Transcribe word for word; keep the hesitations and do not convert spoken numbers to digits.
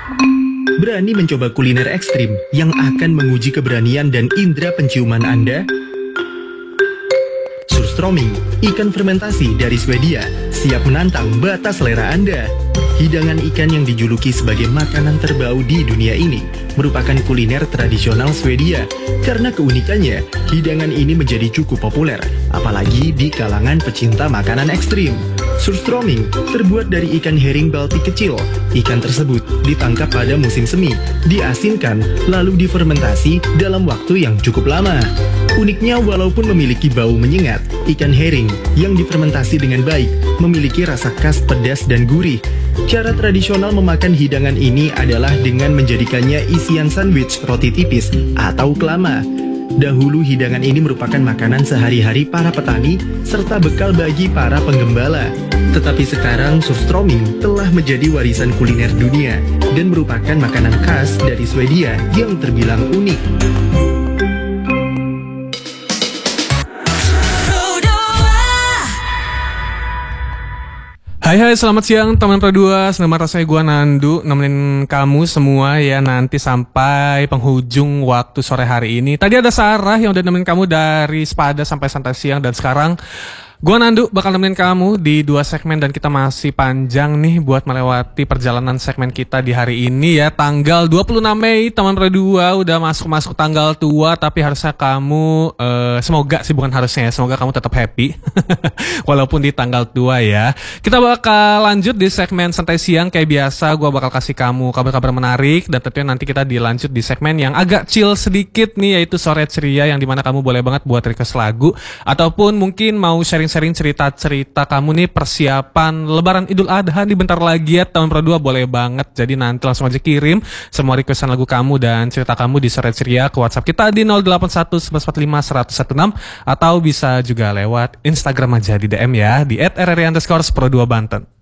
Berani mencoba kuliner ekstrim yang akan menguji keberanian dan indera penciuman Anda? Surströmming, ikan fermentasi dari Swedia, siap menantang batas selera Anda. Hidangan ikan yang dijuluki sebagai makanan terbau di dunia ini merupakan kuliner tradisional Swedia. Karena keunikannya, hidangan ini menjadi cukup populer, apalagi di kalangan pecinta makanan ekstrim. Surströmming terbuat dari ikan herring Baltik kecil. Ikan tersebut ditangkap pada musim semi, diasinkan, lalu difermentasi dalam waktu yang cukup lama. Uniknya, walaupun memiliki bau menyengat, ikan herring yang difermentasi dengan baik memiliki rasa khas pedas dan gurih. Cara tradisional memakan hidangan ini adalah dengan menjadikannya isian sandwich roti tipis atau klama. Dahulu hidangan ini merupakan makanan sehari-hari para petani serta bekal bagi para penggembala. Tetapi sekarang surströmming telah menjadi warisan kuliner dunia dan merupakan makanan khas dari Swedia yang terbilang unik. Hai hai, selamat siang teman Pro dua. Nama saya gua Nandu, nemenin kamu semua ya nanti sampai penghujung waktu sore hari ini. Tadi ada Sarah yang udah nemenin kamu dari Sepada sampai santai siang, dan sekarang gua Nandu bakal nemenin kamu di dua segmen, dan kita masih panjang nih buat melewati perjalanan segmen kita di hari ini ya. Tanggal dua puluh enam Mei, teman Pro dua udah masuk-masuk tanggal tua, tapi harusnya kamu uh, semoga sih bukan harusnya ya, semoga kamu tetap happy walaupun di tanggal tua ya. Kita bakal lanjut di segmen santai siang kayak biasa. Gua bakal kasih kamu kabar-kabar menarik, dan tentunya nanti kita dilanjut di segmen yang agak chill sedikit nih, yaitu Sore Ceria, yang dimana kamu boleh banget buat request lagu ataupun mungkin mau sharing sharing cerita-cerita kamu nih persiapan Lebaran Idul Adha nih bentar lagi ya teman Pro dua, boleh banget. Jadi nanti langsung aja kirim semua requestan lagu kamu dan cerita kamu di Sore Ceria ke WhatsApp kita di nol delapan satu satu empat lima satu satu enam, atau bisa juga lewat Instagram aja di D M ya di et r r i underscore pro dua Banten.